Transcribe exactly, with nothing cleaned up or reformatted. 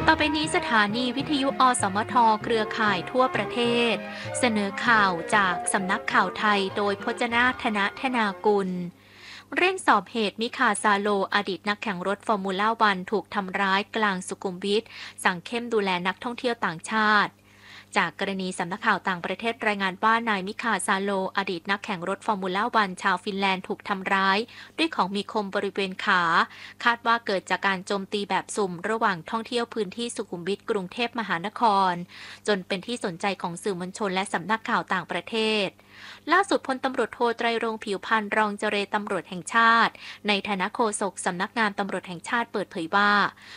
ต่อไปนี้สถานีวิทยุอสมทเครือข่ายทั่วประเทศเสนอข่าวจากสำนักข่าวไทยโดยพจนาธนธนากุลเร่งสอบเหตุมิคาซาโลอดีตนักแข่งรถฟอร์มูล่าวันถูกทำร้ายกลางสุขุมวิทสั่งเข้มดูแลนักท่องเที่ยวต่างชาติจากกรณีสำนักข่าวต่างประเทศรายงานว่านายมิคาซาโลอดีตนักแข่งรถฟอร์มูล่าวันชาวฟินแลนด์ถูกทำร้ายด้วยของมีคมบริเวณขาคาดว่าเกิดจากการโจมตีแบบสุ่มระหว่างท่องเที่ยวพื้นที่สุขุมวิทกรุงเทพมหานครจนเป็นที่สนใจของสื่อมวลชนและสำนักข่าวต่างประเทศล่าสุดพลตำรวจโทไตรรงค์ผิวพรรณรองเจรตำรวจแห่งชาติในฐานะโฆษกสำนักงานตำรวจแห่งชาติเปิดเผยว่า